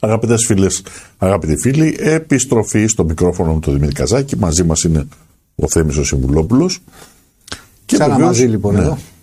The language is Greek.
Αγαπητές φίλες, αγαπητοί φίλοι, επιστροφή στο μικρόφωνο με τον Δημήτρη Καζάκη. Μαζί μας είναι ο Θέμης ο Συμβουλόπουλος. Ξανά μαζί λοιπόν εδώ.